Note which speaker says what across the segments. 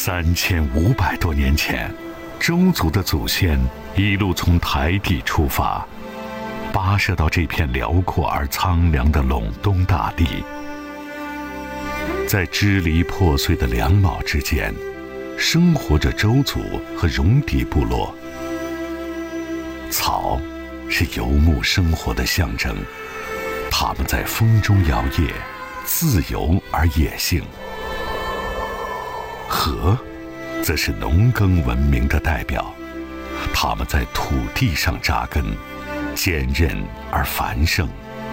Speaker 1: 3500多年前，周族的祖先一路从台地出发，跋涉到这片辽阔而苍凉的陇东大地。在支离破碎的两卯之间，生活着周族和戎狄部落。草是游牧生活的象征，它们在风中摇曳，自由而野性。禾则是农耕文明的代表，它们在土地上扎根，坚韧而繁盛。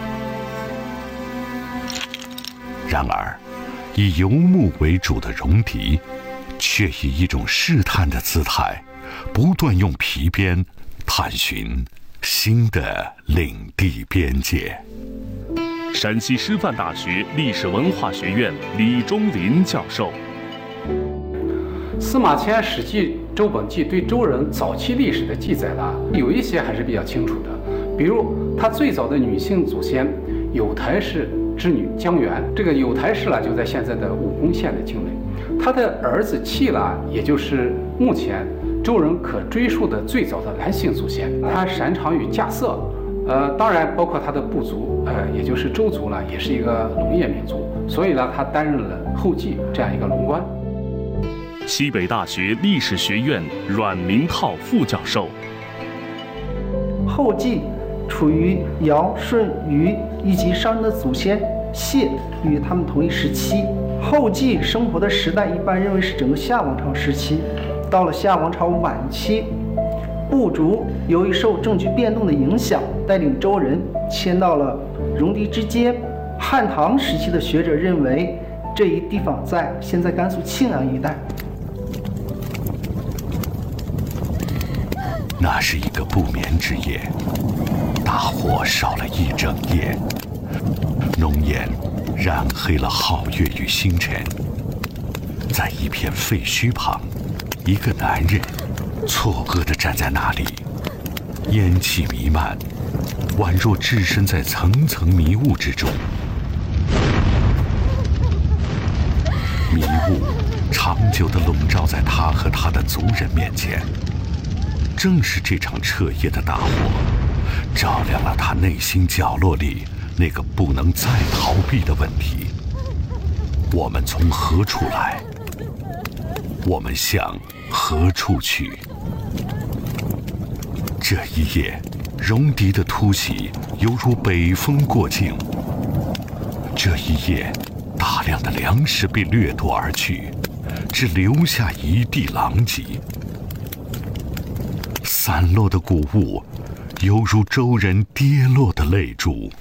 Speaker 1: 然而，以游牧为主的戎狄，却以一种试探的姿态，不断用皮鞭探寻新的领地边界。
Speaker 2: 陕西师范大学历史文化学院李忠林教授。
Speaker 3: 司马迁《史记·周本纪》对周人早期历史的记载呢，有一些还是比较清楚的。比如，他最早的女性祖先有台氏之女姜原，这个有台氏呢就在现在的武功县的境内。他的儿子契呢，也就是目前周人可追溯的最早的男性祖先。他擅长于架色，当然包括他的部族，也就是周族呢，也是一个农业民族，所以呢，他担任了后继这样一个龙官。
Speaker 2: 西北大学历史学院阮明浩副教授。
Speaker 4: 后继处于尧、舜、禹以及商人的祖先谢与他们同一时期。后继生活的时代一般认为是整个夏王朝时期。到了夏王朝晚期，部族由于受政局变动的影响，带领周人迁到了戎狄之间。汉唐时期的学者认为，这一地方在现在甘肃庆阳一带。
Speaker 1: 那是一个不眠之夜，大火烧了一整夜，浓烟染黑了皓月与星辰。在一片废墟旁，一个男人错愕地站在那里，烟气弥漫，宛若置身在层层迷雾之中。迷雾长久地笼罩在他和他的族人面前。正是这场彻夜的大火，照亮了他内心角落里那个不能再逃避的问题：我们从何处来？我们向何处去？这一夜，戎狄的突袭犹如北风过境。这一夜，大量的粮食被掠夺而去，只留下一地狼藉。散落的谷物，犹如周人跌落的泪珠。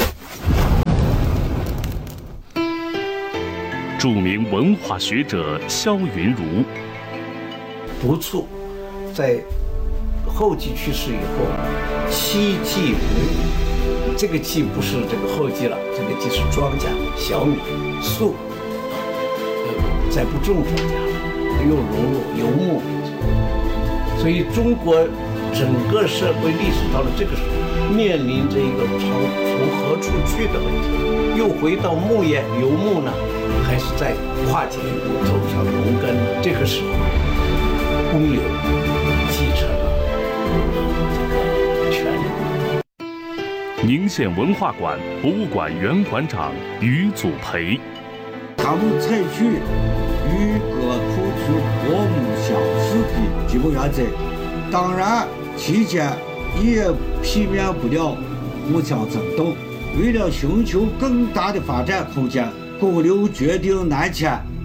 Speaker 2: 著名文化学者萧云儒。
Speaker 5: 不处在后继去世以后，妻继如，这个继不是这个后继了，这个继是庄稼、小米、粟，再不种庄稼了，又融入游牧民族。所以中国整个社会历史到了这个时候，面临着一个从何处去的问题，又回到牧业游牧呢，还是在跨界走上农耕？这个时候，公流继承了这个权利。
Speaker 2: 宁县文化馆博物馆原馆长于祖培。
Speaker 6: 他们采取渔歌口述过目相似的基本原则，当然期间也避免不了互相争斗。为了寻求更大的发展空间，公流决定南迁